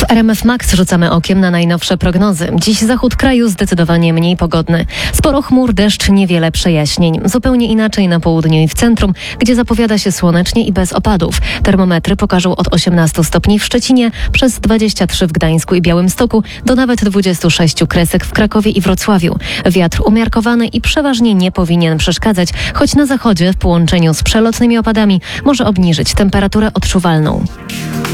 W RMF Max rzucamy okiem na najnowsze prognozy. Dziś zachód kraju zdecydowanie mniej pogodny. Sporo chmur, deszcz, niewiele przejaśnień. Zupełnie inaczej na południu i w centrum, gdzie zapowiada się słonecznie i bez opadów. Termometry pokażą od 18 stopni w Szczecinie, przez 23 w Gdańsku i Białymstoku, do nawet 26 kresek w Krakowie i Wrocławiu. Wiatr umiarkowany i przeważnie nie powinien przeszkadzać, choć na zachodzie w połączeniu z przelotnymi opadami może obniżyć temperaturę odczuwalną.